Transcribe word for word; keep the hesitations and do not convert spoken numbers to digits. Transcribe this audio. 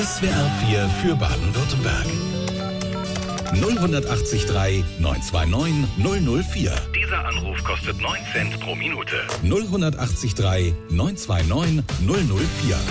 S W R vier für Baden-Württemberg. null acht drei neun zwei neun null null vier. Dieser Anruf kostet neun Cent pro Minute. null acht drei neun zwei neun null null vier.